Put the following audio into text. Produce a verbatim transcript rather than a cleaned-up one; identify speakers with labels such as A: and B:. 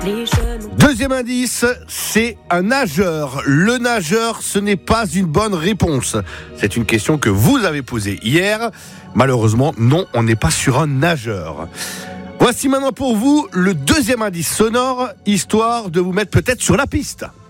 A: Deuxième indice, c'est un nageur. Le nageur, ce n'est pas une bonne réponse. C'est une question que vous avez posée hier. Malheureusement, non, on n'est pas sur un nageur. Voici maintenant pour vous le deuxième indice sonore, histoire de vous mettre peut-être sur la piste.